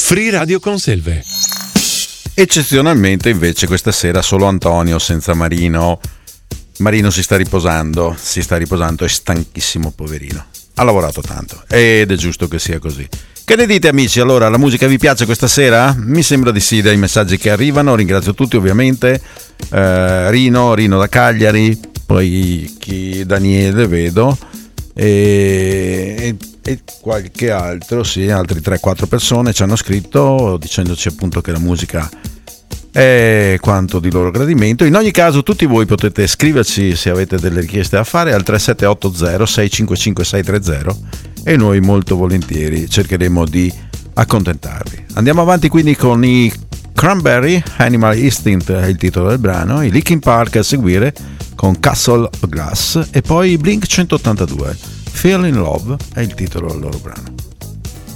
Free Radio Conselve. Eccezionalmente invece questa sera solo Antonio senza Marino. Marino si sta riposando, è stanchissimo poverino. Ha lavorato tanto ed è giusto che sia così. Che ne dite amici? Allora, la musica vi piace questa sera? Mi sembra di sì dai messaggi che arrivano, ringrazio tutti ovviamente. Rino da Cagliari, poi Daniele vedo e qualche altro, sì, altri 3-4 persone ci hanno scritto dicendoci appunto che la musica è quanto di loro gradimento. In ogni caso tutti voi potete scriverci se avete delle richieste da fare al 3780 655 630 e noi molto volentieri cercheremo di accontentarvi. Andiamo avanti quindi con i Cranberry, Animal Instinct è il titolo del brano, i Linkin Park a seguire con Castle of Glass e poi Blink 182, Feel in Love è il titolo del loro brano.